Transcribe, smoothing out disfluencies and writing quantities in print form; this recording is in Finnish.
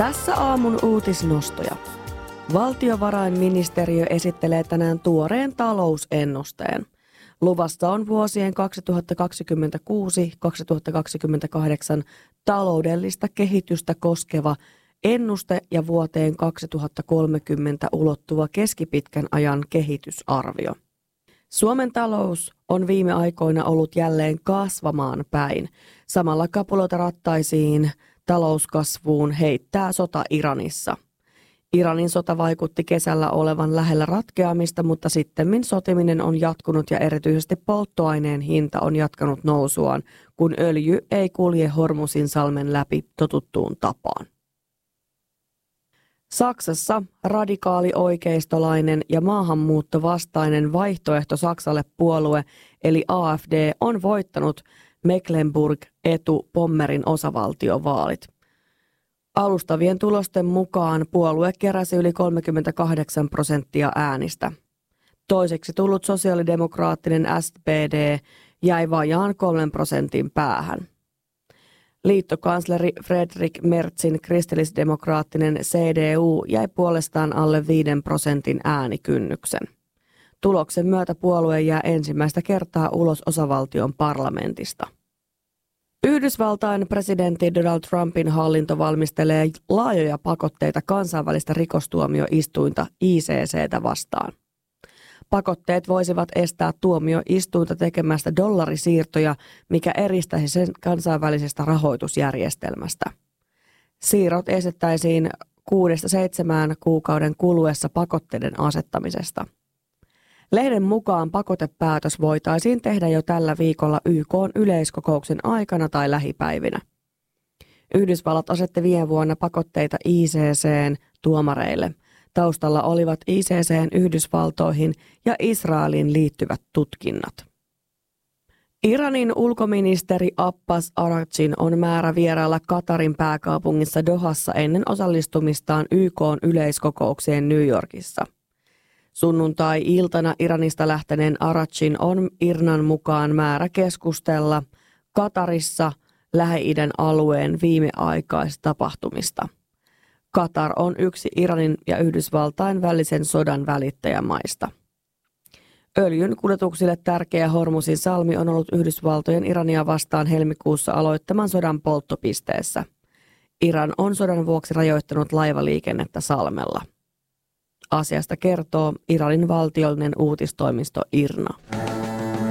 Tässä aamun uutisnostoja. Valtiovarainministeriö esittelee tänään tuoreen talousennusteen. Luvassa on vuosien 2026-2028 taloudellista kehitystä koskeva ennuste ja vuoteen 2030 ulottuva keskipitkän ajan kehitysarvio. Suomen talous on viime aikoina ollut jälleen kasvamaan päin. Samalla kapuloita rattaisiin talouskasvuun heittää sota Iranissa. Iranin sota vaikutti kesällä olevan lähellä ratkeamista, mutta sittemmin sotiminen on jatkunut ja erityisesti polttoaineen hinta on jatkanut nousuaan, kun öljy ei kulje Hormuzin salmen läpi totuttuun tapaan. Saksassa radikaali oikeistolainen ja maahanmuuttovastainen vaihtoehto Saksalle puolue eli AfD on voittanut Mecklenburg-Etu-Pommerin osavaltiovaalit. Alustavien tulosten mukaan puolue keräsi yli 38% äänistä. Toiseksi tullut sosiaalidemokraattinen SPD jäi vajaan 3% päähän. Liittokansleri Friedrich Merzin kristillisdemokraattinen CDU jäi puolestaan alle 5% äänikynnyksen. Tuloksen myötä puolue jää ensimmäistä kertaa ulos osavaltion parlamentista. Yhdysvaltain presidentti Donald Trumpin hallinto valmistelee laajoja pakotteita kansainvälistä rikostuomioistuinta ICC:tä vastaan. Pakotteet voisivat estää tuomioistuinta tekemästä dollarisiirtoja, mikä eristäisi sen kansainvälisestä rahoitusjärjestelmästä. Siirrot estettäisiin 6-7 kuukauden kuluessa pakotteiden asettamisesta. Lehden mukaan pakotepäätös voitaisiin tehdä jo tällä viikolla YK:n yleiskokouksen aikana tai lähipäivinä. Yhdysvallat asetti viime vuonna pakotteita ICC:n tuomareille. Taustalla olivat ICC:n Yhdysvaltoihin ja Israeliin liittyvät tutkinnat. Iranin ulkoministeri Abbas Araghchin on määrä vierailla Katarin pääkaupungissa Dohassa ennen osallistumistaan YK:n yleiskokoukseen New Yorkissa. Sunnuntai-iltana Iranista lähteneen Araghchin on IRNAn mukaan määrä keskustella Katarissa Lähi-idän alueen viimeaikaisista tapahtumista. Katar on yksi Iranin ja Yhdysvaltain välisen sodan välittäjämaista. Öljyn kuljetuksille tärkeä Hormuzin salmi on ollut Yhdysvaltojen Irania vastaan helmikuussa aloittaman sodan polttopisteessä. Iran on sodan vuoksi rajoittanut laivaliikennettä salmella. Asiasta kertoo Iranin valtiollinen uutistoimisto IRNA.